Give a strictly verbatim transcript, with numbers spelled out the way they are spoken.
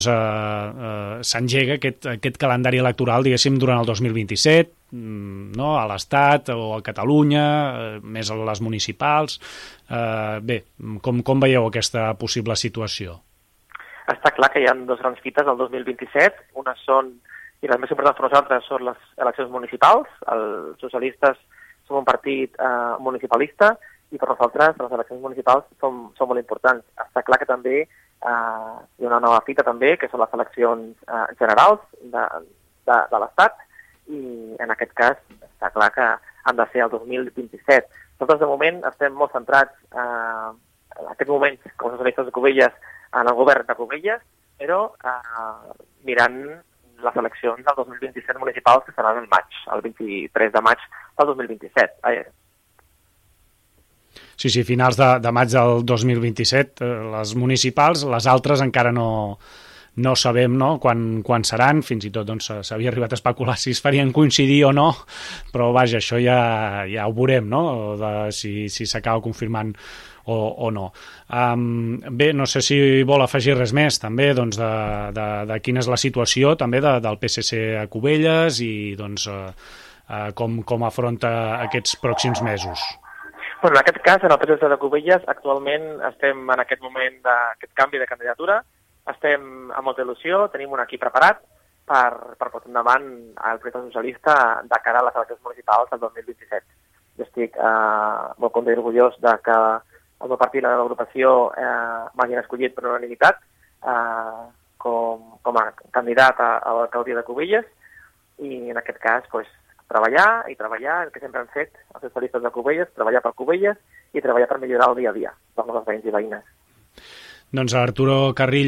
Uh, s'engega aquest, aquest calendari electoral, diguéssim, durant el dos mil vint-i-set, no? A l'Estat o a Catalunya, uh, més a les municipals. Uh, bé, com, com veieu aquesta possible situació? Està clar que hi ha dos grans fites del dos mil vint-i-set. Una són, i les més importants per nosaltres, són les eleccions municipals. Els socialistes som un partit uh, municipalista i per nosaltres les eleccions municipals són, són molt importants. Està clar que també Uh, hi ha una nova fita també, que són les eleccions uh, generals de, de, de l'Estat, i en aquest cas està clar que han de ser el dos mil vint-i-set. Nosaltres de moment estem molt centrats uh, en aquests moments, com a socialistes de Cubelles, en el govern de Cubelles, però uh, mirant les eleccions del dos mil vint-i-set municipals, que seran el maig, el vint-i-tres de maig del dos mil vint-i-set. Uh, Sí, sí, finals de, de maig del dos mil vint-i-set, eh, les municipals, les altres encara no, no sabem, no?, quan, quan seran, fins i tot doncs, s'havia arribat a especular si es farien coincidir o no, però vaja, això ja, ja ho veurem, no?, de, si, si s'acaba confirmant o, o no. Um, bé, no sé si vol afegir res més, també, doncs, de, de, de quina és la situació, també, de, del P S C a Cubelles i, doncs, uh, uh, com, com afronta aquests pròxims mesos. Bueno, en aquest cas, en el P S C de Cubelles, actualment estem en aquest moment d'aquest canvi de candidatura, estem amb molta il·lusió, tenim un equip preparat per, per portar endavant el projecte socialista de cara a les eleccions municipals del dos mil vint-i-set. Jo estic eh, molt content i orgullós de que el meu partit i l'agrupació eh, m'hagin escollit per unanimitat eh, com, com a candidat a, a l'alcaldia de Cubelles, i en aquest cas, pues, treballar i treballar, el que sempre han fet els socialistes de Cubelles, treballar per Cubelles i treballar per millorar el dia a dia dels nostres veïns i veïnes. Doncs Arturo Carrillo,